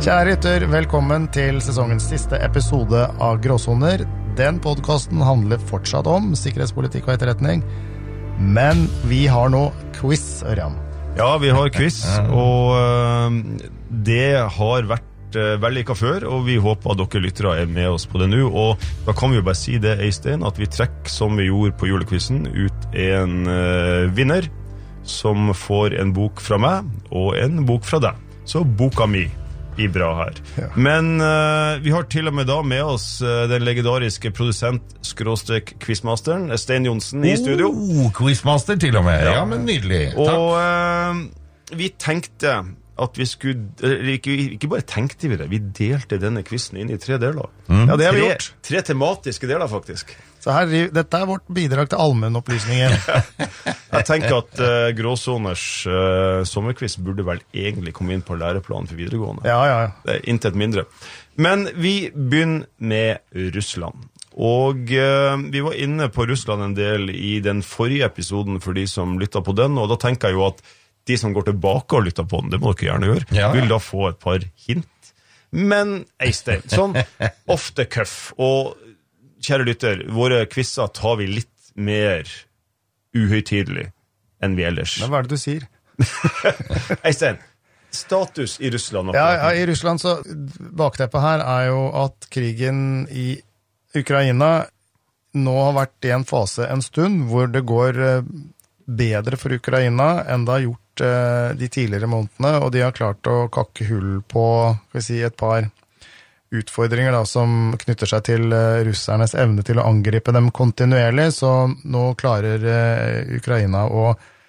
Kjære lytter, velkommen til sesongens siste episode av Gråsoner. Den podcasten handler fortsatt om sikkerhetspolitikk og etterretning, men vi har nå quiz, Ørjan. Ja, vi har quiz, og det har vært vellykket før, og vi håper at dere lyttere er med oss på det nå, og da kan vi jo bare si det, Øystein, at vi trekker, som vi gjorde på julequizen, ut en vinner, som får en bok fra meg, og en bok fra deg. Så boka mi blir bra her. Ja. Men vi har til og med da med oss den legendariske produsent-quizmasteren, Stein Johnsen, i studio. Quizmaster til og med, ja men nydelig. Og vi tenkte at vi skulle, ikke bare tenkte vi det, vi delte denne quizen inn i 3 deler. Ja, det har vi gjort. 3 tematiske deler, faktisk. Så her, dette er vårt bidrag til allmennopplysningen. Jeg tenker at Gråsoners sommerquiz burde vel egentlig komme inn på læreplanen for videregående. Ja. Det er intet mindre. Men vi begynner med Russland. Og vi var inne på Russland en del i den forrige episoden for de som lyttet på den, og da tenker jeg jo at de som går tilbake og lytter på den, det må dere gjerne gjøre, vil da få et par hint. Men Øystein, sånn ofte køff, og kjære lytter, våre quizzer tar vi litt mer uhøytidelig enn vi ellers. Men hva er det du sier? Øystein, status i Russland. Ja, i Russland så bakteppet her er jo at krigen i Ukraina nå har vært i en fase en stund hvor det går bedre for Ukraina enn det har gjort de tidligere månedene, og de har klart å kakke hull på et par utfordringer da, som knytter seg til russernes evne til å angripe dem kontinuerlig, så nå klarer Ukraina å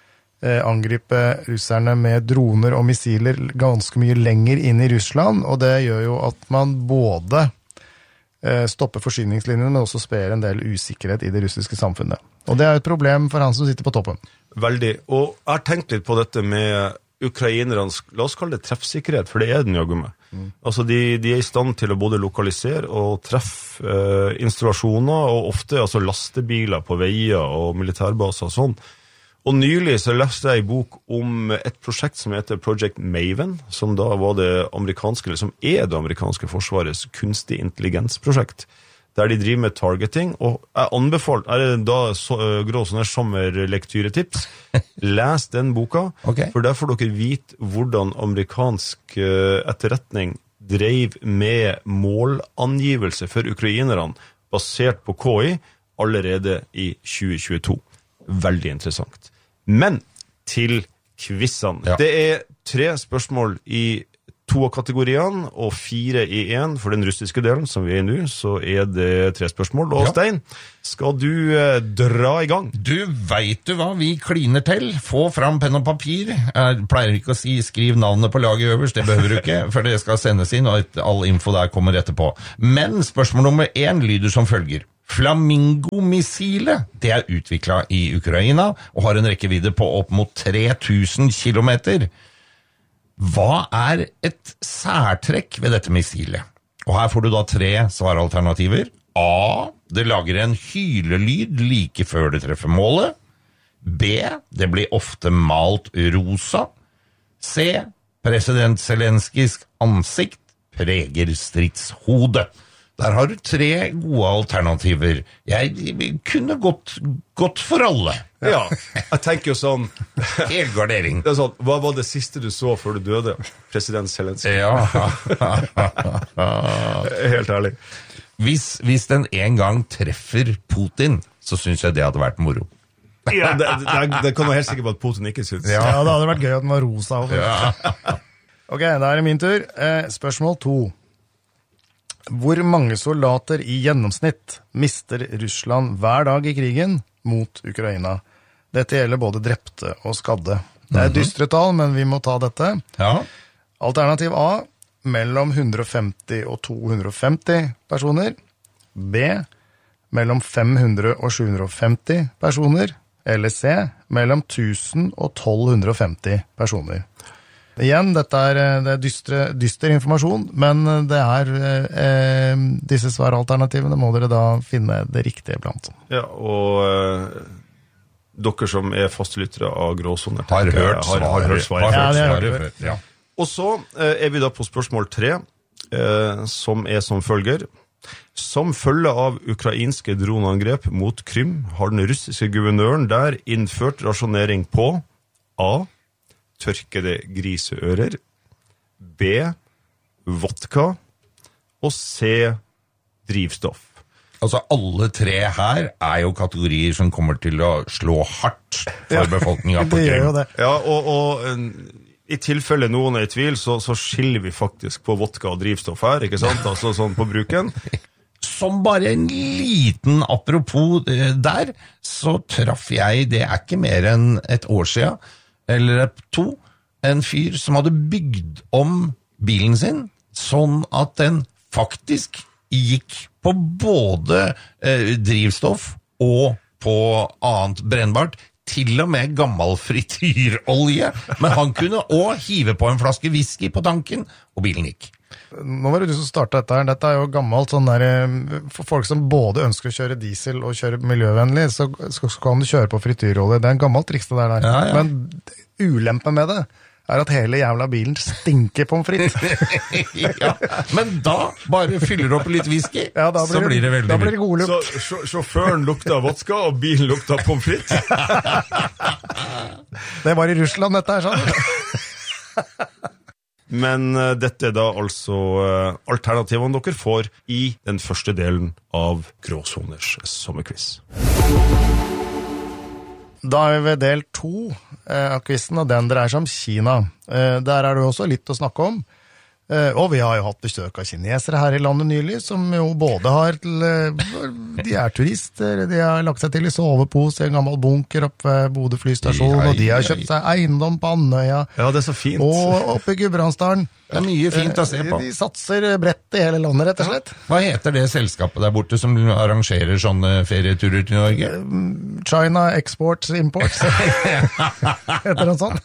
angripe russerne med droner og missiler ganske mye lenger inn i Russland, og det gjør jo at man både stopper forsyningslinjene, men også sprer en del usikkerhet i det russiske samfunnet. Og det er et problem for han som sitter på toppen. Veldig, og jeg har tenkt litt på dette med ukrainernes, la oss kalle det treffsikkerhet, for det er den jaggu med. Altså de er i stand til å både lokalisere og treffe installasjoner, og ofte altså lastebiler på veier og militærbaser og sånn. Og nylig så leste jeg en bok om et prosjekt som heter Project Maven, som da var det amerikanske, eller som er det amerikanske forsvarets kunstig intelligensprosjekt, der de driver med targeting, og jeg anbefaler, er det da Gråsoners sommerlekturetips, les den boka, for der får dere vite hvordan amerikansk etterretning drev med målangivelse for ukrainerne, basert på KI, allerede i 2022. Veldig interessant. Men til quizene. Ja. Det er 3 spørsmål i 2 av kategoriene, og 4 i 1 for den russiske delen, som vi er i nå, så er det 3 spørsmål. Og Stein, skal du dra i gang? Du vet hva vi kliner til. Få fram penn og papir. Jeg pleier ikke å si skriv navnet på laget øverst, det behøver du ikke, for det skal sendes inn, og all info der kommer etterpå. Men spørsmål nummer 1 lyder som følger. Flamingo-missilet, det er utviklet i Ukraina, og har en rekkevidde på opp mot 3000 kilometer. Hva er et særtrekk ved dette missilet? Og her får du da 3 svaralternativer. A. Det lager en hylelyd like før det treffer målet. B. Det blir ofte malt rosa. C. President Zelenskijs ansikt preger stridshodet. Der har du 3 gode alternativer. Jeg kunne gått for alle. Ja, jeg tenker jo sånn helgardering. Det er sånn, hva var det siste du så før du døde? President Zelenskyj. Ja. Helt ærlig. Hvis den en gang treffer Putin, så synes jeg det hadde vært moro. Ja, det kan være helt sikkert på at Putin ikke synes. Ja, det hadde vært gøy at den var rosa. Ok, da er det min tur. Spørsmål 2. Hvor mange soldater i gjennomsnitt mister Russland hver dag i krigen mot Ukraina? Dette gjelder både drepte og skadde. Det er dystre tall, men vi må ta dette. Ja. Alternativ A, mellom 150 og 250 personer. B, mellom 500 og 750 personer. Eller C, mellom 1000 og 1250 personer. Igjen, det er dyster informasjon, men det er disse svaralternativene må dere da finne det riktige blant. Ja, og dere som er fastlyttere av Gråsoner har hørt svaret. Ja. Og så vi da på spørsmål 3, som som følger. Som følge av ukrainske droneangrep mot Krym har den russiske guvernøren der innført rasjonering på A. Tørkede griseører, B. Vodka og C. Drivstoff. Altså alle 3 her jo kategorier som kommer til å slå hardt for befolkningen på Det gjør jo Krym. det. Ja, og i tilfelle noen I tvil, så skiller vi faktisk på vodka og drivstoff her, ikke sant? Altså sånn på bruken. Som bare en liten apropos der, så traff jeg, det ikke mer enn et år siden, eller 2, en fyr som hadde bygd om bilen sin, sånn at den faktisk gikk på både drivstoff og på annet brennbart, til og med gammel frityrolje, men han kunne også hive på en flaske whisky på tanken, og bilen gikk. Nå var det du som startet dette her. Dette jo gammelt sånn der, for folk som både ønsker å kjøre diesel og kjøre miljøvennlig, så kan du kjøre på frityrolje. Det en gammelt triks det der. Ja, ja. Men ulempen med det at hele jævla bilen stinker pommes frites. Ja, men da bare fyller du opp litt whisky, Ja, så blir det veldig da blir det god lukt. Så sjåføren lukta vodka, og bilen lukta pommes frites. Det var I Russland dette her, sånn. Men dette da altså alternativene dere får I den første delen av Gråsoners sommerquiz. Da vi ved del 2 av quizen, og den dreier seg om Kina. Der det jo også litt å snakke om. Og vi har jo hatt besøk av kinesere her I landet nylig, som jo både har de turister, de har lagt seg til I sovepose I en gammel bunker oppe ved Bodø flystasjon, og de har kjøpt seg eiendom på Andøya. Ja, det så fint. Og oppe I Gudbrandsdalen. Det mye fint å se på. De satser bredt I hele landet, rett og slett. Hva heter det selskapet der borte som arrangerer sånne ferieturer til Norge? China Exports Imports. Heter det sånn?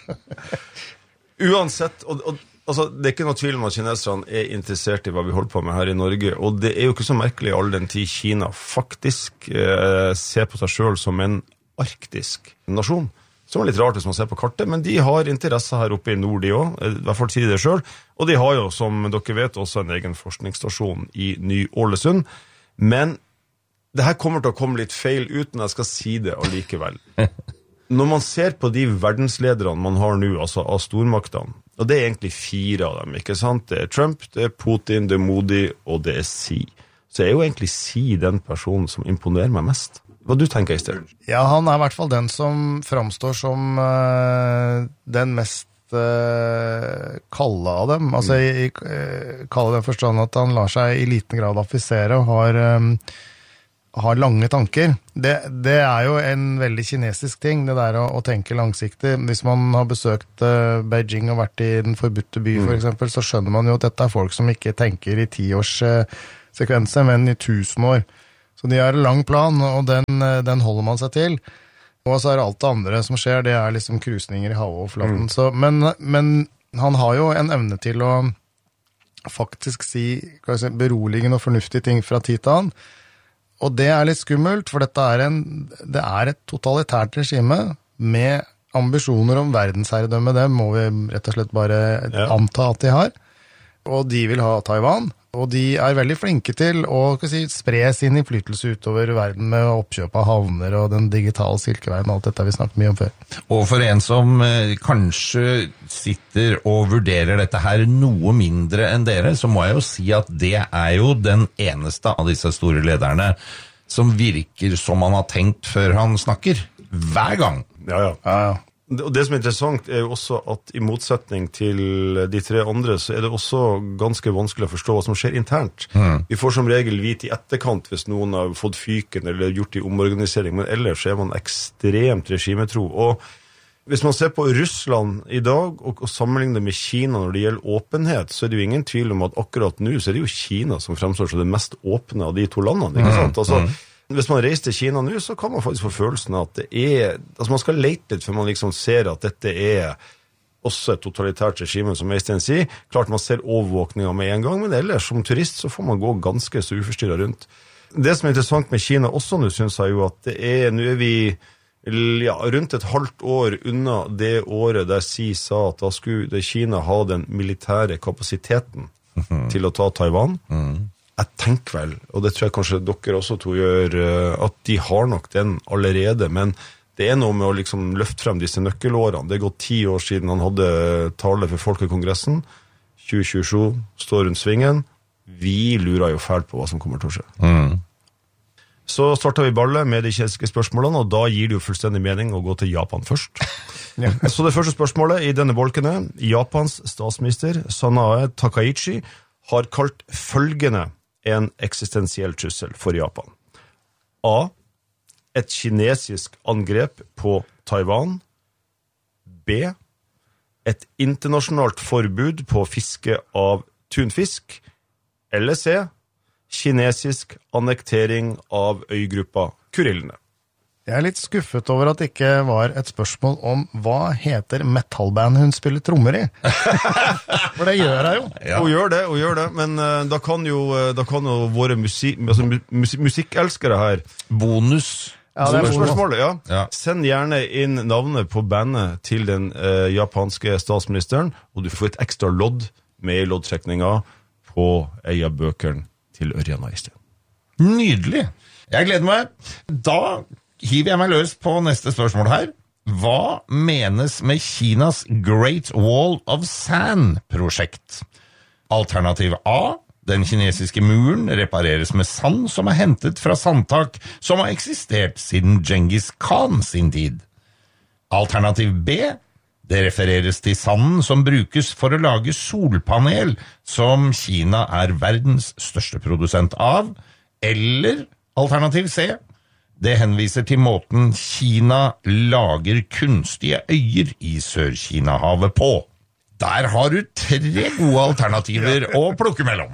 Uansett, altså, det ikke noe tvil om at kineserne interessert I hva vi holder på med her I Norge, og det jo ikke så merkelig all den tid Kina faktisk ser på seg selv som en arktisk nasjon. Som litt rart hvis man ser på kartet, men de har interesse her oppe I nord, de også, I hvert fall sier det selv, og de har jo, som dere vet, også en egen forskningsstasjon I Ny-Ålesund, men det her kommer til å komme litt feil uten at jeg skal si det allikevel. Når man ser på de verdenslederne man har nå, altså av stormaktene, og det egentlig 4 av dem, ikke sant? Det Trump, det Putin, det Modi, og det Xi. Så jo egentlig Xi den personen som imponerer meg mest. Hva du tenker I stedet? Ja, han I hvert fall den som framstår som den mest kalde av dem. Altså, kalde den forstand at han lar seg I liten grad affisere og har lange tanker. Det jo en veldig kinesisk ting, det der å tenke langsiktig. Hvis man har besøkt Beijing og vært I den forbudte by, for eksempel, så skjønner man jo at dette folk som ikke tenker I 10-års sekvenser, men I 1000 år. Så de har en lang plan, og den holder man seg til. Og så det alt det andre som skjer, det liksom krusninger I havoverflaten. Men han har jo en evne til å faktisk si beroligende og fornuftige ting fra tid til annen. Og det litt skummelt, for dette det et totalitært regime med ambisjoner om verdensherredømme. Det må vi rett og slett bare anta at de har. Og de vil ha Taiwan, og de veldig flinke til å spre sin innflytelse utover verden med oppkjøp av havner og den digitale silkeveien og alt dette vi snakket mye om før. Og for en som kanskje sitter og vurderer dette her noe mindre enn dere, så må jeg jo si at det jo den eneste av disse store lederne som virker som han har tenkt før han snakker, hver gang. Ja. Og det som interessant jo også at I motsetning til de 3 andre, så det også ganske vanskelig å forstå hva som skjer internt. Vi får som regel vite I etterkant hvis noen har fått fyken eller gjort I omorganisering, men ellers man ekstremt regimetro. Og hvis man ser på Russland I dag og sammenligner med Kina når det gjelder åpenhet, så det jo ingen tvil om at akkurat nå så det jo Kina som fremstår som det mest åpne av de 2 landene, ikke sant? Altså, hvis man reiser til Kina nå, så kan man faktisk få følelsen av at det altså man skal lete litt, for man liksom ser at dette også et totalitært regime, som Øystein sier. Klart man ser overvåkninger med en gang, men ellers som turist så får man gå ganske så uforstyrret rundt. Det som interessant med Kina også nå, synes jeg jo at nå vi rundt et halvt år unna det året der Xi sa at da skulle Kina ha den militære kapasiteten til å ta Taiwan. Jeg tenker vel, og det tror jeg kanskje dere også to gjør, at de har nok den allerede, men det noe med å liksom løfte frem disse nøkkelårene. Det gått 10 år siden han hadde tale for Folkekongressen. 2027 står rundt svingen. Vi lurer jo fælt på hva som kommer til å skje. Så starter vi ballet med de kinesiske spørsmålene, og da gir det jo fullstendig mening å gå til Japan først. Så det første spørsmålet i denne bolkene, Japans statsminister Sanae Takaichi har kalt følgende en eksistensiell trussel for Japan. A. Et kinesisk angrep på Taiwan. B. Et internasjonalt forbud på fiske av tunfisk. Eller C. Kinesisk annektering av øygruppa Kurillene. Jeg litt skuffet over at det ikke var et spørsmål om hva heter metalband hun spiller trommer i. For det gjør jeg jo. Ja. Hun gjør det, men da kan jo våre musikkelskere her bonus. Ja, det spørsmålet, ja. Send gjerne inn navnet på bandet til den japanske statsministeren, og du får et ekstra lodd med loddtrekninga på ei av bøkene til Ørjan Eiste. Nydelig. Jeg gleder meg. Da hiver jeg meg løs på neste spørsmål her. Hva menes med Kinas Great Wall of Sand-prosjekt? Alternativ A. Den kinesiske muren repareres med sand som hentet fra sandtak som har eksistert siden Genghis Khan sin tid. Alternativ B. Det refereres til sanden som brukes for å lage solpanel, som Kina verdens største produsent av. Eller alternativ C. Det henviser til måten Kina lager kunstige øyer i Sør-Kina-havet på. Der har du 3 gode alternativer å plukke mellom.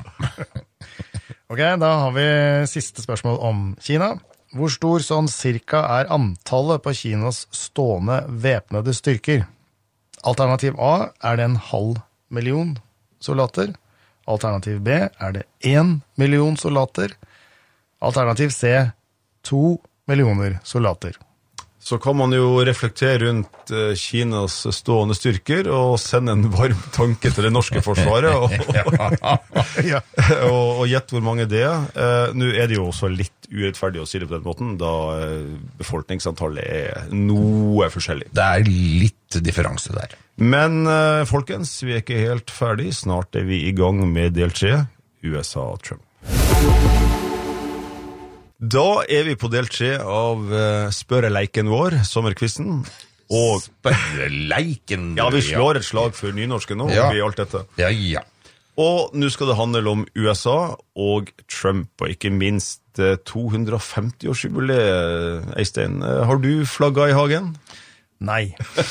Ok, da har vi siste spørsmål om Kina. Hvor stor sånn cirka antallet på Kinas stående væpnede styrker? Alternativ A det 500 000 soldater. Alternativ B det 1 million soldater. Alternativ C 2 millioner soldater. Så kan man jo reflektere rundt Kinas stående styrker og sende en varm tanke til det norske forsvaret og gjette hvor mange det Nå det jo også litt urettferdig å si det på den måten, da befolkningsantallet noe forskjellig. Det litt differanse der. Men folkens, vi ikke helt ferdig. Snart vi i gang med del 3, USA og Trump. Da vi på del 3 av spørreleiken vår, sommerkvissen. Og spørreleiken? Ja, vi slår et slag for nynorsken nå, i alt dette. Ja. Og nå skal det handle om USA og Trump, og ikke minst 250-årsjubileet, Eistein. Har du flagget i hagen? Nei.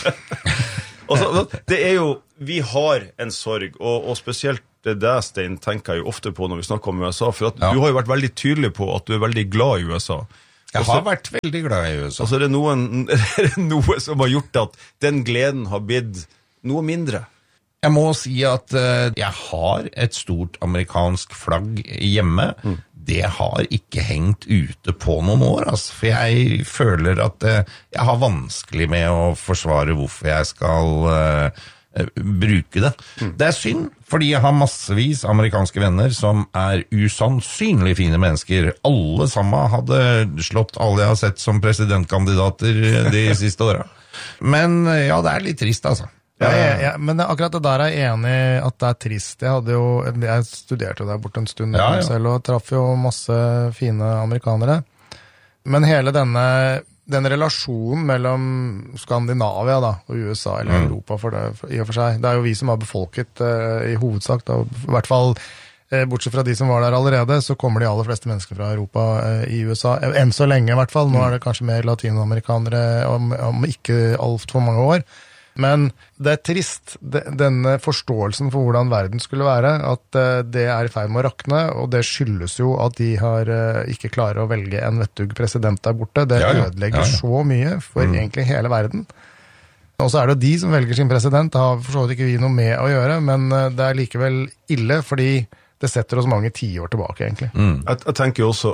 Altså, det jo, vi har en sorg, og spesielt det Stein tenker jeg jo ofte på når vi snakker om USA, for at du har jo vært veldig tydelig på at du veldig glad i USA. Jeg har vært veldig glad i USA. Og så det noe som har gjort at den gleden har blitt noe mindre. Jeg må si at jeg har et stort amerikansk flagg hjemme. Det har ikke hengt ute på noen år, altså, for jeg føler at jeg har vanskelig med å forsvare hvorfor jeg skal bruke det. Det synd, fordi jeg har massevis amerikanske venner som usannsynlig fine mennesker. Alle sammen hadde slått alle jeg har sett som presidentkandidater de siste årene. Men ja, det litt trist, altså. Men akkurat det der jeg enig i at det trist. Jeg studerte der borte en stund selv, og traff jo masse fine amerikanere. Men hele den relasjonen mellom Skandinavia og USA, eller Europa i og for seg, det jo vi som har befolket i hovedsak, da, i hvert fall bortsett fra de som var der allerede, så kommer de aller fleste mennesker fra Europa i USA, enn så lenge i hvert fall. Nå det kanskje mer latinoamerikanere om ikke alt for mange år. Men det trist, denne forståelsen for hvordan verden skulle være, at det i ferd med å rakne, og det skyldes jo at de har ikke klarer å velge en vettug president der borte. Det ødelegger så mye for egentlig hele verden. Og så det jo de som velger sin president, det har for så vidt ikke vi noe med å gjøre, men det likevel ille, fordi det setter oss mange 10 år tilbake, egentlig. Jeg tenker jo også at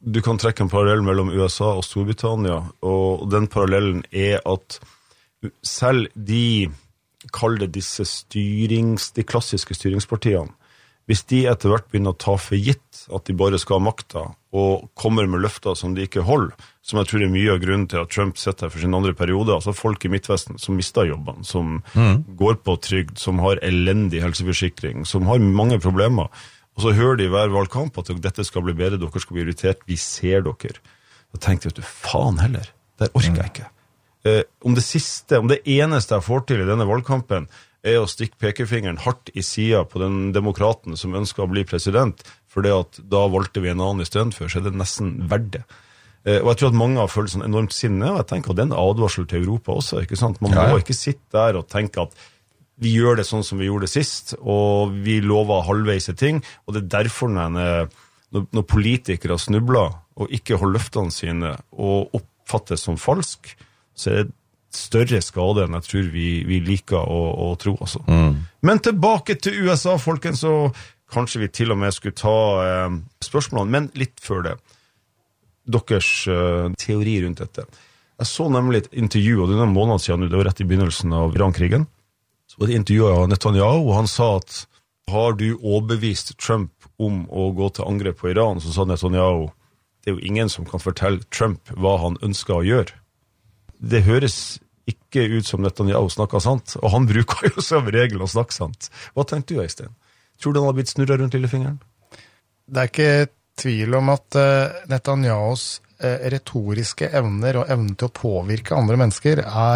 du kan trekke en parallell mellom USA og Storbritannia, og den parallellen at selv de kaller disse de klassiske styringspartiene, hvis de etter hvert begynner å ta for gitt at de bare skal ha makta, og kommer med løfter som de ikke holder, som jeg tror mye av grunnen til at Trump sitter her for sin andre periode, altså folk i Midtvesten som mister jobben, som går på trygd, som har elendig helseforsikring, som har mange problemer, og så hører de hver valgkamp at dette skal bli bedre, dere skal bli irritert, vi ser dere. Da tenkte jeg, faen heller, det orker jeg ikke. Om det eneste jeg får til i denne valgkampen å stikke pekefingeren hardt i siden på den demokraten som ønsker å bli president, for det at da valgte vi en annen i stedet for, så det nesten verdt det. Og jeg tror at mange har følt sånn enormt sinne, og jeg tenker at det en advarsel til Europa også, ikke sant? Man må ikke sitte der og tenke at vi gjør det sånn som vi gjorde det sist, og vi lover halvveis ting, og det derfor når politikere snubler og ikke holder løftene sine og oppfattes som falsk, så det større skade enn jeg tror vi liker å tro også. Men tilbake til USA, folkens, så kanskje vi til og med skulle ta spørsmålene, men litt før det. Deres teori rundt dette. Jeg så nemlig et intervju, og det noen måneder siden, det var rett i begynnelsen av Iran-krigen, så var det intervju av Netanyahu, og han sa at har du overbevist Trump om å gå til angrep på Iran, så sa Netanyahu, det jo ingen som kan fortelle Trump hva han ønsker å gjøre. Det høres ikke ut som Netanyahu snakker sant, og han bruker jo som regel å snakke sant. Hva tenkte du, Øystein? Tror du han har blitt snurret rundt lillefingeren? Det ikke tvil om at Netanyahus retoriske evner og evnen til å påvirke andre mennesker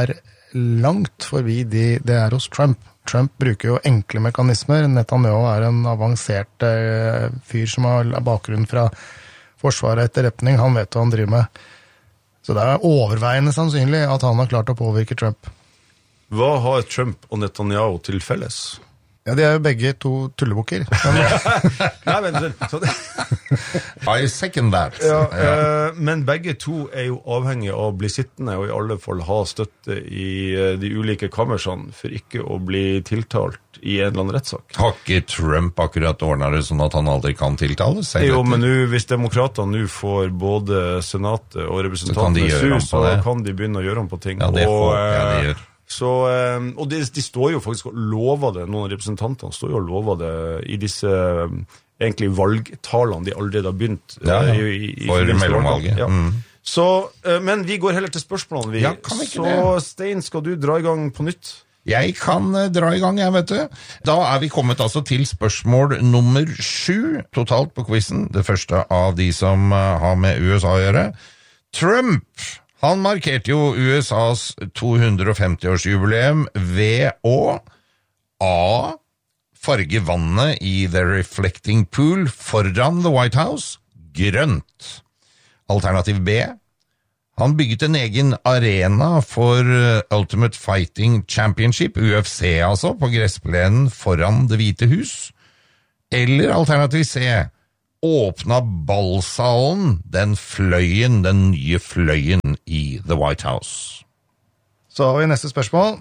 langt forbi det hos Trump. Trump bruker jo enkle mekanismer. Netanyahu en avansert fyr som har bakgrunn fra forsvaret etterretning. Han vet hva han driver med. Så det overveiende sannsynlig at han har klart å påvirke Trump. Hva har Trump og Netanyahu til felles? Ja, de jo begge to tullebukker. Nei, men så det... I second that. Ja, men begge to jo avhengige av å bli sittende, og i alle fall ha støtte i de ulike kammersene, for ikke å bli tiltalt i en eller annen rettssak. Har ikke Trump akkurat ordnet det sånn at han aldri kan tiltales? Jo, men hvis demokraterne nå får både senatet og representantenes hus, så kan de begynne å gjøre om på ting. Ja, det håper jeg de gjør. Så, og de står jo faktisk og lover det, noen av representantene står jo og lover det i disse egentlig valgtalene de allerede har begynt for mellomvalget. Ja. Så, men vi går heller til spørsmålene. Ja, kan vi ikke så det? Stein, skal du dra i gang på nytt? Jeg kan dra i gang, jeg vet du. Da vi kommet altså til spørsmål nummer 7 totalt på quizen. Det første av de som har med USA å gjøre. Trump! Han markerte jo USAs 250-årsjubileum ved å A. farge vannet i The Reflecting Pool foran The White House grønt. Alternativ B. Han bygget en egen arena for Ultimate Fighting Championship, UFC altså, på gressplenen foran Det hvite hus. Eller alternativ C. Åpna ballsalen, den nye fløyen i The White House. Så har vi neste spørsmål.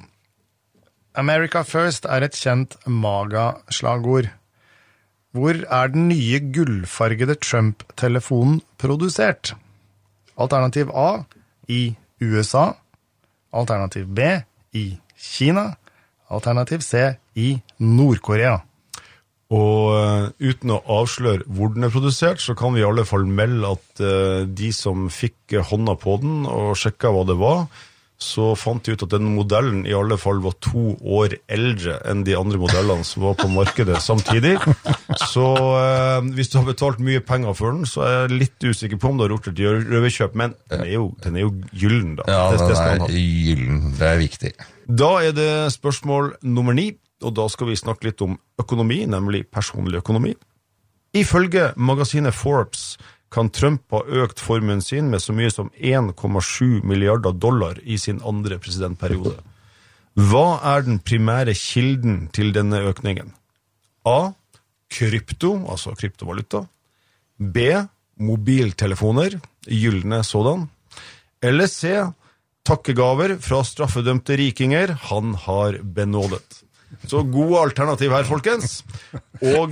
America First et kjent MAGA-slagord. Hvor den nye gullfargede Trump-telefonen produsert? Alternativ A i USA, alternativ B i Kina, alternativ C i Nord-Korea. Og uten å avsløre hvor den produsert, så kan vi i alle fall melde at de som fikk hånda på den og sjekket hva det var, så fant de ut at den modellen i alle fall var 2 år eldre enn de andre modellene som var på markedet samtidig. Så hvis du har betalt mye penger for den, så jeg litt usikker på om du har gjort et røverkjøp, men den jo gyllen da. Ja, den gyllen, det viktig. Da det spørsmål nummer 9. Og da skal vi snakke litt om økonomi, nemlig personlig økonomi. Ifølge magasinet Forbes kan Trump ha økt formuen sin med så mye som $1,7 milliarder i sin andre presidentperiode. Hva den primære kilden til denne økningen? A. Krypto, altså kryptovaluta. B. Mobiltelefoner, gyllene sådan. Eller C. Takkegaver fra straffedømte rikinger han har benådet. Så gode alternativ her, folkens. Og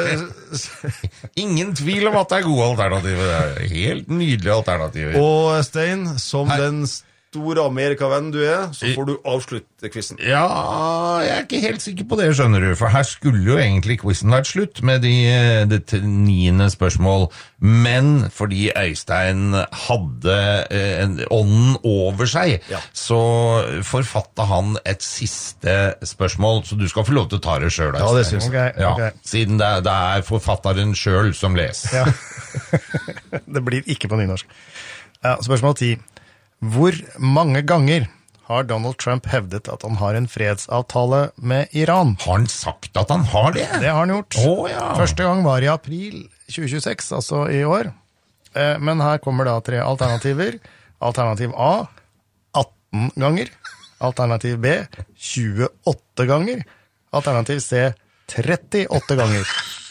Ingen tvil om at det gode alternativer. Det helt nydelige alternativer. Og Stein, som den store Amerikavenn du så får du avslutte quizen. Ja, jeg ikke helt sikker på det, skjønner du. For her skulle jo egentlig quizen vært slutt med det 9. spørsmål. Men fordi Øystein hadde ånden over seg, så forfattet han et siste spørsmål. Så du skal få lov til å ta det selv, Øystein. Ja, det synes jeg. Okay. Siden det forfatteren selv som leser. Ja. Det blir ikke på nynorsk. Ja, spørsmål 10. Hvor mange ganger har Donald Trump hevdet at han har en fredsavtale med Iran? Har han sagt at han har det? Det har han gjort. Ja. Første gang var i april 2026, altså i år. Men her kommer da 3 alternativer. Alternativ A, 18 ganger. Alternativ B, 28 ganger. Alternativ C, 38 ganger.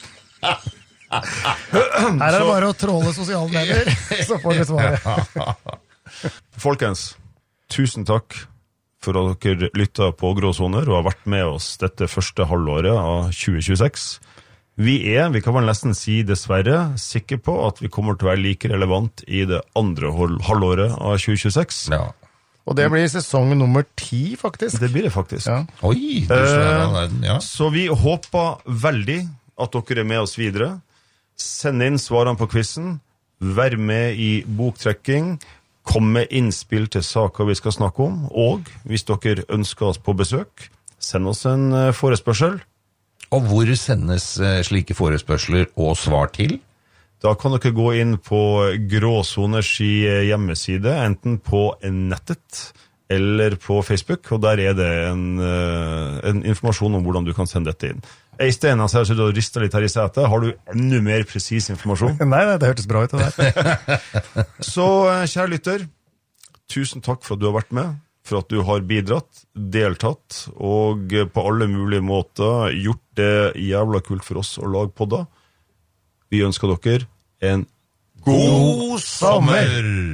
Her det bare å tråle sosiale medier, så får du svaret. Folkens, tusen takk for at dere lyttet på Gråsoner og har vært med oss dette første halvåret av 2026. Vi kan vel nesten si dessverre, sikre på at vi kommer til å være like relevant i det andre halvåret av 2026. Ja. Og det blir sesong nummer 10, faktisk. Det blir det faktisk. Ja. Oi, du verden, ja. Så vi håper veldig at dere med oss videre. Send inn svarene på quizen. Vær med i boktrekking. Kom med innspill til saker vi skal snakke om. Og hvis dere ønsker oss på besøk, send oss en forespørsel. Og hvor sendes slike forespørsler og svar til? Da kan dere gå inn på Gråsoners hjemmeside, enten på nettet eller på Facebook, og der det en informasjon om hvordan du kan sende dette inn. Øystein, han ser ut til å riste litt her i setet. Har du enda mer presis informasjon? Nei, det hørtes bra ut det der. Så, kjære lytter, tusen takk for at du har vært med, for at du har bidratt, deltatt, og på alle mulige måter gjort det jævla kult for oss å lage podda. Vi ønsker dere en God sommer!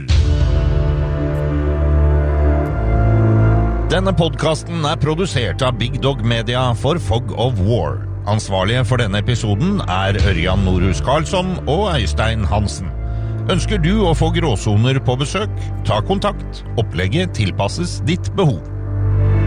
Denne podcasten produsert av Big Dog Media for Fog of War. Ansvarlige for denne episoden Ørjan Norhus Karlsson og Øystein Hansen. Ønsker du å få Gråsoner på besøk? Ta kontakt. Opplegget tilpasses ditt behov.